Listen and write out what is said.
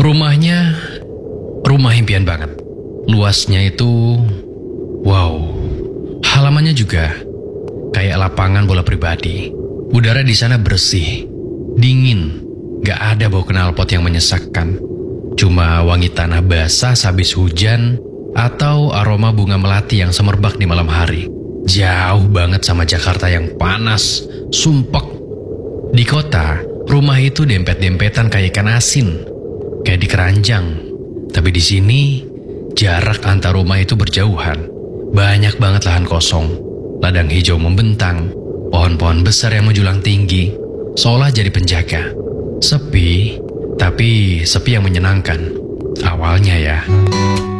Rumahnya rumah impian banget. Luasnya itu wow. Halamannya juga kayak lapangan bola pribadi. Udara di sana bersih, dingin, gak ada bau knalpot yang menyesakkan. Cuma wangi tanah basah sehabis hujan atau aroma bunga melati yang semerbak di malam hari. Jauh banget sama Jakarta yang panas, sumpek. Di kota, rumah itu dempet-dempetan kayak ikan asin, kayak di keranjang. Tapi di sini, jarak antar rumah itu berjauhan. Banyak banget lahan kosong, ladang hijau membentang, pohon-pohon besar yang menjulang tinggi, seolah jadi penjaga. Sepi, tapi sepi yang menyenangkan. Awalnya ya.